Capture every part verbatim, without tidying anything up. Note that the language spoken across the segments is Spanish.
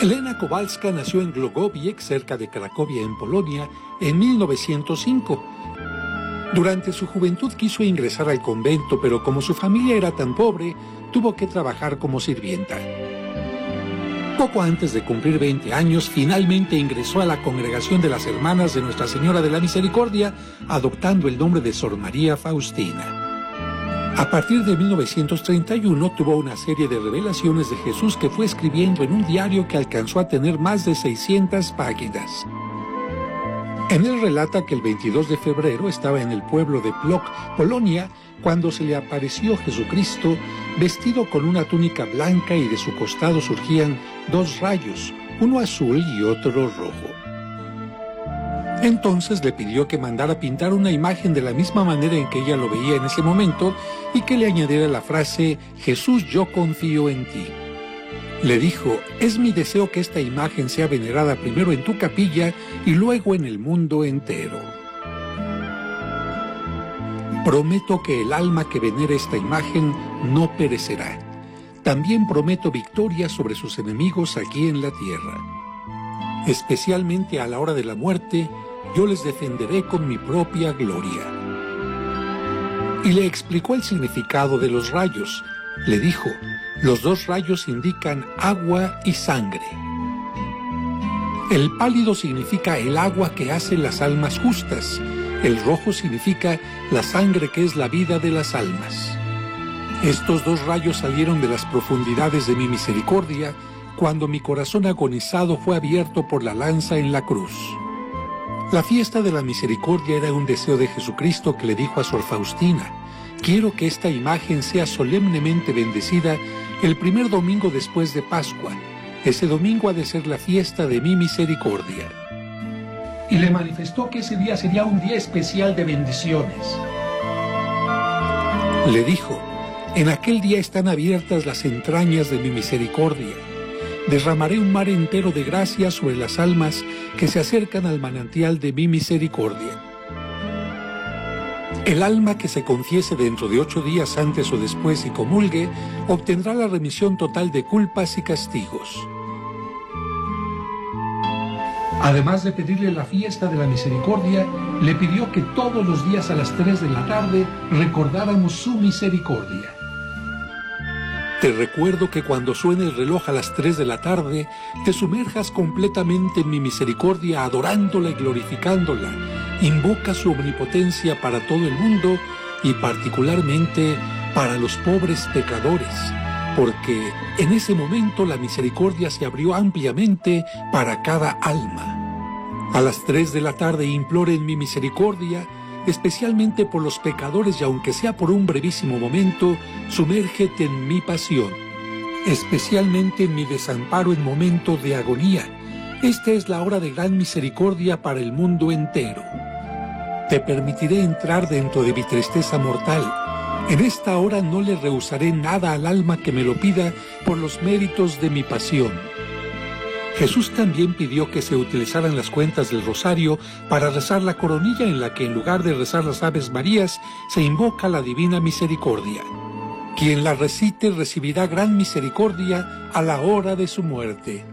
Elena Kowalska nació en Głogowiec, cerca de Cracovia, en Polonia, en mil novecientos cinco. Durante su juventud quiso ingresar al convento, pero como su familia era tan pobre, tuvo que trabajar como sirvienta. Poco antes de cumplir veinte años, finalmente ingresó a la congregación de las Hermanas de Nuestra Señora de la Misericordia, adoptando el nombre de Sor María Faustina. A partir de mil novecientos treinta y uno tuvo una serie de revelaciones de Jesús que fue escribiendo en un diario que alcanzó a tener más de seiscientas páginas. En él relata que el veintidós de febrero estaba en el pueblo de Płock, Polonia, cuando se le apareció Jesucristo vestido con una túnica blanca y de su costado surgían dos rayos, uno azul y otro rojo. Entonces le pidió que mandara pintar una imagen de la misma manera en que ella lo veía en ese momento y que le añadiera la frase «Jesús, yo confío en ti». Le dijo, es mi deseo que esta imagen sea venerada primero en tu capilla y luego en el mundo entero. Prometo que el alma que venere esta imagen no perecerá. También prometo victoria sobre sus enemigos aquí en la tierra. Especialmente a la hora de la muerte, yo les defenderé con mi propia gloria. Y le explicó el significado de los rayos. Le dijo, los dos rayos indican agua y sangre. El pálido significa el agua que hace las almas justas. El rojo significa la sangre que es la vida de las almas. Estos dos rayos salieron de las profundidades de mi misericordia cuando mi corazón agonizado fue abierto por la lanza en la cruz. La fiesta de la misericordia era un deseo de Jesucristo que le dijo a Sor Faustina, quiero que esta imagen sea solemnemente bendecida el primer domingo después de Pascua. Ese domingo ha de ser la fiesta de mi misericordia. Y le manifestó que ese día sería un día especial de bendiciones. Le dijo, en aquel día están abiertas las entrañas de mi misericordia. Derramaré un mar entero de gracia sobre las almas que se acercan al manantial de mi misericordia. El alma que se confiese dentro de ocho días antes o después y comulgue, obtendrá la remisión total de culpas y castigos. Además de pedirle la fiesta de la misericordia, le pidió que todos los días a las tres de la tarde recordáramos su misericordia. Te recuerdo que cuando suene el reloj a las tres de la tarde, te sumerjas completamente en mi misericordia, adorándola y glorificándola. Invoca su omnipotencia para todo el mundo y particularmente para los pobres pecadores, porque en ese momento la misericordia se abrió ampliamente para cada alma. A las tres de la tarde imploren mi misericordia, especialmente por los pecadores, y aunque sea por un brevísimo momento, sumérgete en mi pasión, especialmente en mi desamparo en momentos de agonía. Esta es la hora de gran misericordia para el mundo entero. Te permitiré entrar dentro de mi tristeza mortal. En esta hora no le rehusaré nada al alma que me lo pida por los méritos de mi pasión. Jesús también pidió que se utilizaran las cuentas del rosario para rezar la coronilla en la que en lugar de rezar las Aves Marías se invoca la Divina Misericordia. Quien la recite recibirá gran misericordia a la hora de su muerte.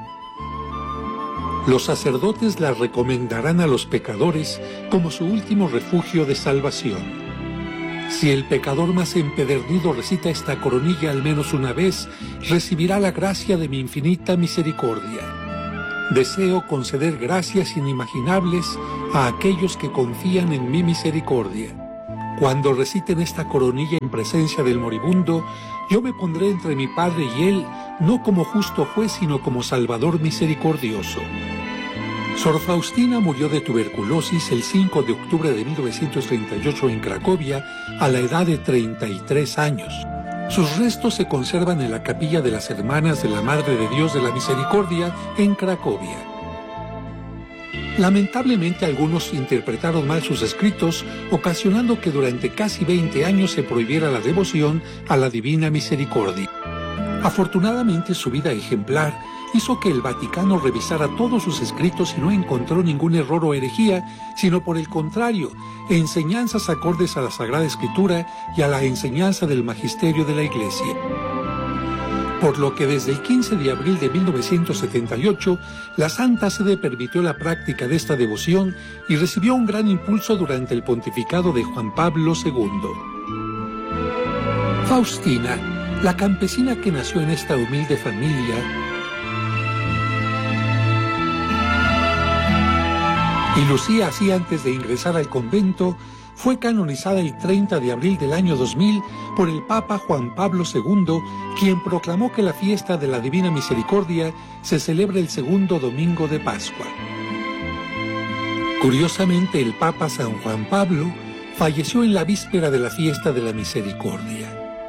Los sacerdotes la recomendarán a los pecadores como su último refugio de salvación. Si el pecador más empedernido recita esta coronilla al menos una vez, recibirá la gracia de mi infinita misericordia. Deseo conceder gracias inimaginables a aquellos que confían en mi misericordia. Cuando reciten esta coronilla en presencia del moribundo, yo me pondré entre mi Padre y él, no como justo juez, sino como Salvador misericordioso. Sor Faustina murió de tuberculosis el cinco de octubre de mil novecientos treinta y ocho en Cracovia a la edad de treinta y tres años. Sus restos se conservan en la capilla de las Hermanas de la Madre de Dios de la Misericordia en Cracovia. Lamentablemente algunos interpretaron mal sus escritos, ocasionando que durante casi veinte años se prohibiera la devoción a la Divina Misericordia. Afortunadamente su vida ejemplar hizo que el Vaticano revisara todos sus escritos y no encontró ningún error o herejía, sino por el contrario, enseñanzas acordes a la Sagrada Escritura y a la enseñanza del magisterio de la Iglesia. por lo que desde el quince de abril de mil novecientos setenta y ocho, la Santa Sede permitió la práctica de esta devoción y recibió un gran impulso durante el pontificado de Juan Pablo segundo. Faustina, la campesina que nació en esta humilde familia, y lucía así antes de ingresar al convento, fue canonizada el treinta de abril del año dos mil por el Papa Juan Pablo segundo, quien proclamó que la fiesta de la Divina Misericordia se celebra el segundo domingo de Pascua. Curiosamente, el Papa San Juan Pablo falleció en la víspera de la fiesta de la Misericordia.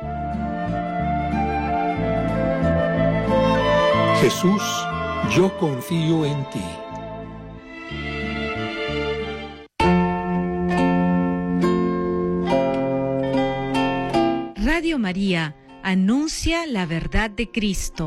Jesús, yo confío en ti. Radio María anuncia la verdad de Cristo.